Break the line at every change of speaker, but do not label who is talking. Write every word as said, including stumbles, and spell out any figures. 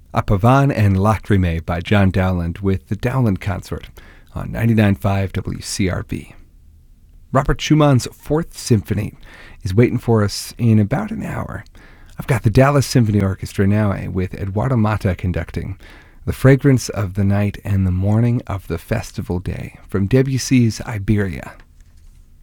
A Pavane and Lacrime by John Dowland with the Dowland Consort on ninety-nine point five W C R V. Robert Schumann's Fourth Symphony is waiting for us in about an hour. I've got the Dallas Symphony Orchestra now with Eduardo Mata conducting The Fragrance of the Night and the Morning of the Festival Day from Debussy's Iberia.